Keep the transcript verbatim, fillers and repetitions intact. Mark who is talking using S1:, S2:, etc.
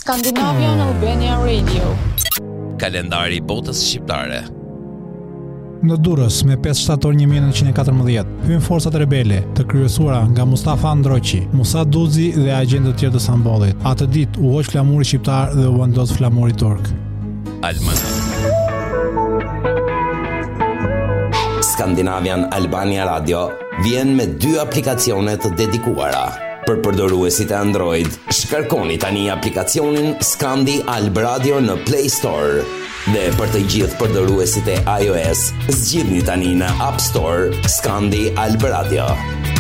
S1: Scandinavian Albania Radio.
S2: Kalendari i botës shqiptare.
S3: Në Durrës me pesë shtator një mijë nëntëqind e katërmbëdhjetë, hyn forcat rebele, të kryesuara nga Mustafa Androqi, Musa Duzi dhe agjentët e tjerë të Stambollit. Atë ditë u hoq flamuri shqiptar dhe u vendos flamuri turk.
S2: Almanak.
S4: Scandinavian Albania Radio vjen me dy aplikacione të dedikuara. Për përdoruesit e Android, shkarkoni tani aplikacionin Scandi Alb Radio në Play Store. Dhe për të gjithë përdoruesit e iOS, zgjidhni tani në App Store Scandi Alb Radio.